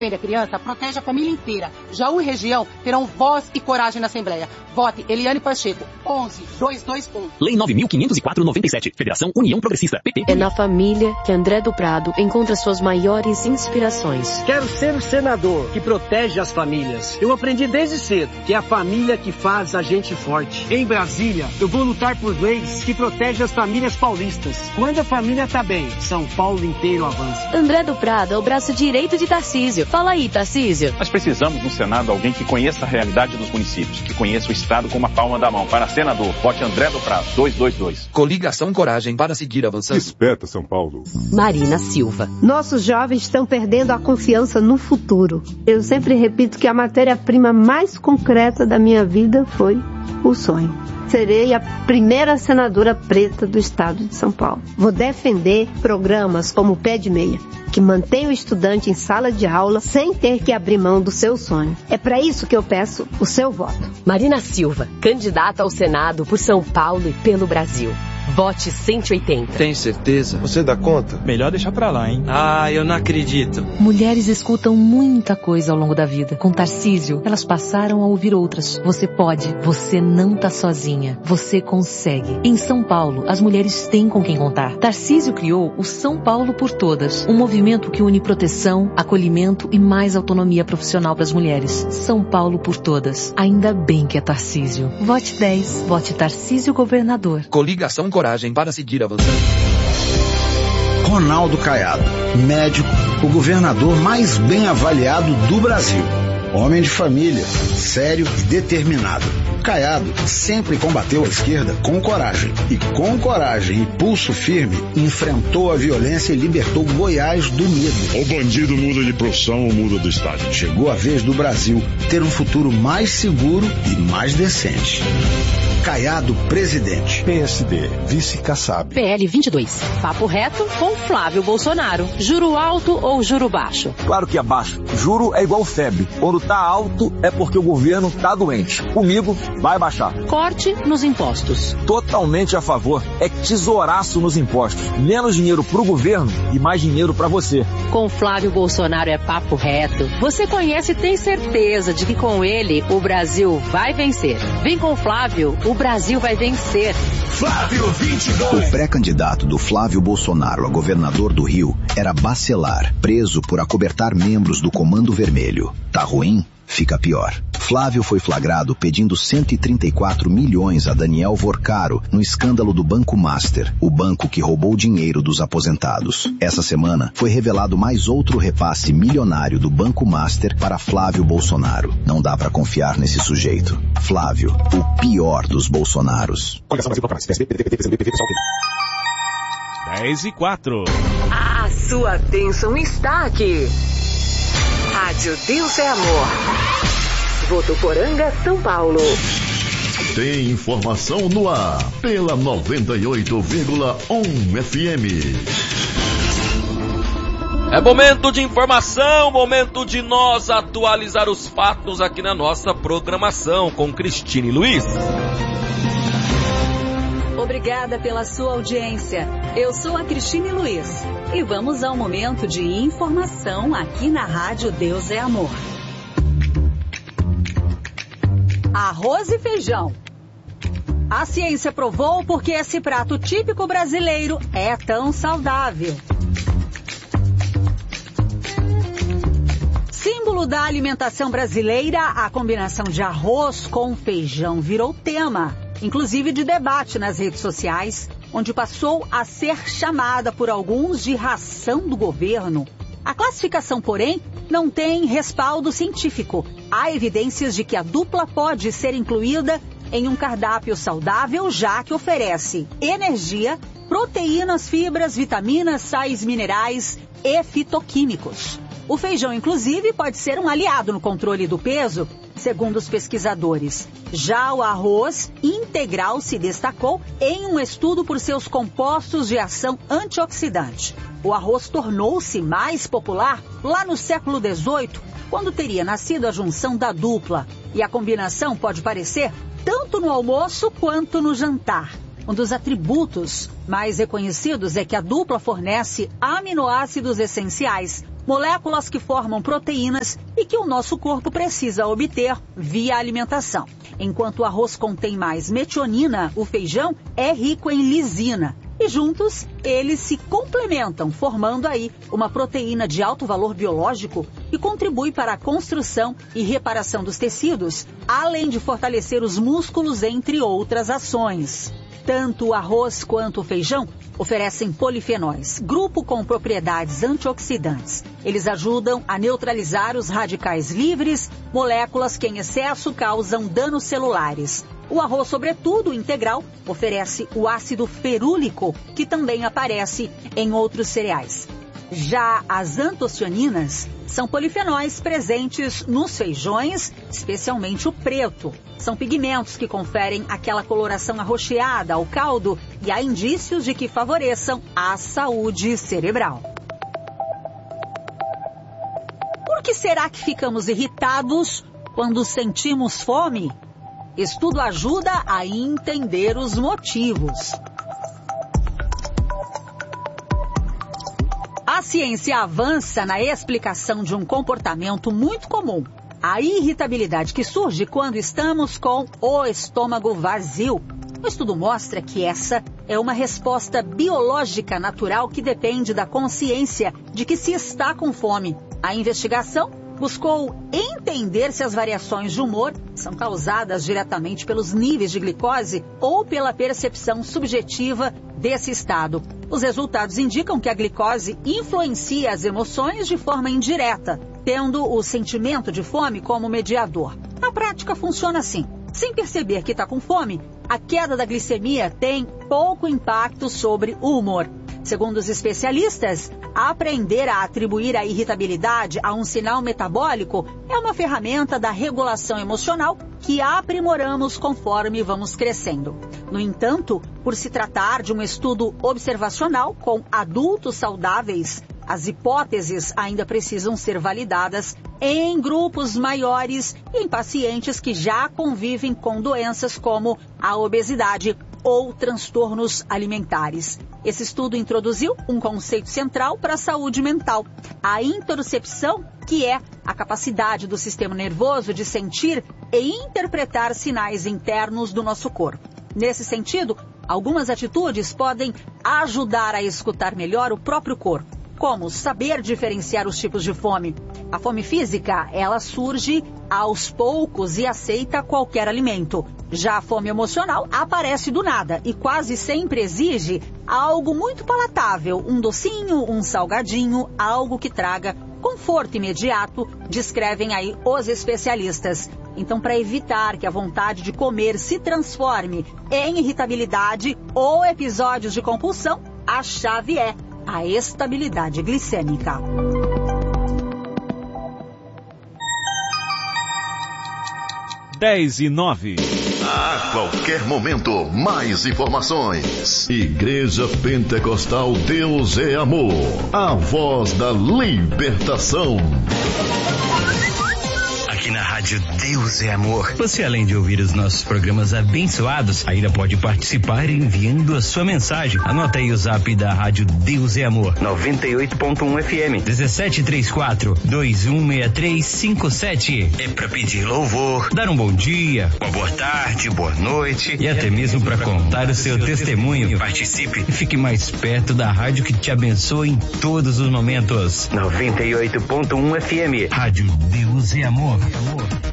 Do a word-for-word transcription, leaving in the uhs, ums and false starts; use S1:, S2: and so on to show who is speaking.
S1: Defende a criança, protege a família inteira. Jaú e região terão voz e coragem na Assembleia. Vote Eliane Pacheco, onze dois dois um.
S2: Lei nove mil quinhentos e quatro barra noventa e sete. Federação União Progressista, P T.
S3: É na família que André do Prado encontra suas maiores inspirações.
S4: Quero ser o senador que protege as famílias. Eu aprendi desde cedo que é a família que faz a gente forte. Em Brasília, eu vou lutar por leis que protegem as famílias paulistas. Quando a família tá bem, São Paulo inteiro avança.
S3: André do Prado é o braço direito de Tarcísio. Fala aí, Tarcísio.
S5: Nós precisamos no Senado alguém que conheça a realidade dos municípios, que conheça o Estado com uma palma da mão. Para senador, vote André do Prado, dois dois dois.
S6: Coligação Coragem para seguir avançando.
S7: Desperta, São Paulo.
S8: Marina Silva.
S9: Nossos jovens estão perdendo a confiança no futuro. Eu sempre repito que a matéria-prima mais concreta da minha vida foi o sonho. Serei a primeira senadora preta do estado de São Paulo. Vou defender programas como o Pé de Meia, que mantém o estudante em sala de aula sem ter que abrir mão do seu sonho. É para isso que eu peço o seu voto.
S8: Marina Silva, candidata ao Senado por São Paulo e pelo Brasil. Vote cento e oitenta.
S6: Tem certeza?
S10: Você dá conta?
S11: Melhor deixar pra lá, hein?
S12: Ah, eu não acredito.
S13: Mulheres escutam muita coisa ao longo da vida. Com Tarcísio, elas passaram a ouvir outras. Você pode, você não tá sozinha. Você consegue. Em São Paulo, as mulheres têm com quem contar. Tarcísio criou o São Paulo por Todas, um movimento que une proteção, acolhimento e mais autonomia profissional para as mulheres. São Paulo por Todas. Ainda bem que é Tarcísio. Vote dez. Vote Tarcísio Governador.
S6: Coligação Coragem para seguir avançando.
S14: Ronaldo Caiado, médico, o governador mais bem avaliado do Brasil. Homem de família, sério e determinado. Caiado sempre combateu a esquerda com coragem. E com coragem e pulso firme, enfrentou a violência e libertou Goiás do medo.
S15: O bandido muda de profissão ou muda do estado.
S14: Chegou a vez do Brasil ter um futuro mais seguro e mais decente. Caiado, presidente.
S16: P S D, vice Kassab.
S8: P L vinte e dois. Papo reto com Flávio Bolsonaro. Juro alto ou juro baixo?
S17: Claro que é baixo. Juro é igual febre. Quando tá alto é porque o governo tá doente. Comigo vai baixar.
S8: Corte nos impostos.
S17: Totalmente a favor. É tesouraço nos impostos. Menos dinheiro pro governo e mais dinheiro pra você.
S8: Com Flávio Bolsonaro é papo reto. Você conhece e tem certeza de que com ele o Brasil vai vencer. Vem com Flávio, o Brasil vai vencer.
S18: Flávio vinte e dois.
S19: O pré-candidato do Flávio Bolsonaro a governador do Rio era Bacelar, preso por acobertar membros do Comando Vermelho. Tá ruim? Fica pior. Flávio foi flagrado pedindo cento e trinta e quatro milhões a Daniel Vorcaro no escândalo do Banco Master, o banco que roubou dinheiro dos aposentados. Essa semana foi revelado mais outro repasse milionário do Banco Master para Flávio Bolsonaro. Não dá pra confiar nesse sujeito. Flávio, o pior dos Bolsonaros.
S20: dez e quatro.
S21: A sua bênção está aqui. Rádio Deus é Amor. Votuporanga, São Paulo.
S18: Tem informação no ar pela noventa e oito vírgula um F M.
S22: É momento de informação, momento de nós atualizar os fatos aqui na nossa programação com Cristine Luiz.
S23: Obrigada pela sua audiência. Eu sou a Cristine Luiz e vamos ao momento de informação aqui na Rádio Deus é Amor. Arroz e feijão. A ciência provou porque esse prato típico brasileiro é tão saudável. Símbolo da alimentação brasileira, a combinação de arroz com feijão virou tema, inclusive de debate nas redes sociais, onde passou a ser chamada por alguns de ração do governo. A classificação, porém, não tem respaldo científico. Há evidências de que a dupla pode ser incluída em um cardápio saudável, já que oferece energia, proteínas, fibras, vitaminas, sais minerais e fitoquímicos. O feijão, inclusive, pode ser um aliado no controle do peso, segundo os pesquisadores. Já o arroz integral se destacou em um estudo por seus compostos de ação antioxidante. O arroz tornou-se mais popular lá no século dezoito, quando teria nascido a junção da dupla. E a combinação pode parecer tanto no almoço quanto no jantar. Um dos atributos mais reconhecidos é que a dupla fornece aminoácidos essenciais moléculas que formam proteínas e que o nosso corpo precisa obter via alimentação. Enquanto o arroz contém mais metionina, o feijão é rico em lisina. E juntos, eles se complementam, formando aí uma proteína de alto valor biológico que contribui para a construção e reparação dos tecidos, além de fortalecer os músculos, entre outras ações. Tanto o arroz quanto o feijão oferecem polifenóis, grupo com propriedades antioxidantes. Eles ajudam a neutralizar os radicais livres, moléculas que em excesso causam danos celulares. O arroz, sobretudo integral, oferece o ácido ferúlico, que também aparece em outros cereais. Já as antocianinas são polifenóis presentes nos feijões, especialmente o preto. São pigmentos que conferem aquela coloração arroxeada ao caldo e há indícios de que favoreçam a saúde cerebral. Por que será que ficamos irritados quando sentimos fome? Estudo ajuda a entender os motivos. A ciência avança na explicação de um comportamento muito comum, a irritabilidade que surge quando estamos com o estômago vazio. O estudo mostra que essa é uma resposta biológica natural que depende da consciência de que se está com fome. A investigação buscou entender se as variações de humor são causadas diretamente pelos níveis de glicose ou pela percepção subjetiva desse estado. Os resultados indicam que a glicose influencia as emoções de forma indireta, tendo o sentimento de fome como mediador. Na prática, funciona assim. Sem perceber que está com fome, a queda da glicemia tem pouco impacto sobre o humor. Segundo os especialistas, aprender a atribuir a irritabilidade a um sinal metabólico é uma ferramenta da regulação emocional que aprimoramos conforme vamos crescendo. No entanto, por se tratar de um estudo observacional com adultos saudáveis, as hipóteses ainda precisam ser validadas em grupos maiores e em pacientes que já convivem com doenças como a obesidade ou transtornos alimentares. Esse estudo introduziu um conceito central para a saúde mental, a interocepção, que é a capacidade do sistema nervoso de sentir e interpretar sinais internos do nosso corpo. Nesse sentido, algumas atitudes podem ajudar a escutar melhor o próprio corpo, como saber diferenciar os tipos de fome. A fome física, ela surge aos poucos e aceita qualquer alimento. Já a fome emocional aparece do nada e quase sempre exige algo muito palatável, um docinho, um salgadinho, algo que traga conforto imediato, descrevem aí os especialistas. Então, para evitar que a vontade de comer se transforme em irritabilidade ou episódios de compulsão, a chave é a estabilidade glicêmica.
S20: dez e nove.
S18: A qualquer momento, mais informações. Igreja Pentecostal Deus é Amor. A voz da libertação.
S7: Aqui na Rádio Deus é Amor. Você, além de ouvir os nossos programas abençoados, ainda pode participar enviando a sua mensagem. Anota aí o zap da Rádio Deus é Amor. noventa e oito ponto um F M. um sete três quatro, dois um seis três cinco sete. É para pedir louvor, dar um bom dia, uma boa tarde, boa noite e até mesmo para contar o seu testemunho. Participe e fique mais perto da rádio que te abençoa em todos os momentos. noventa e oito ponto um F M. Rádio Deus é Amor. Amor.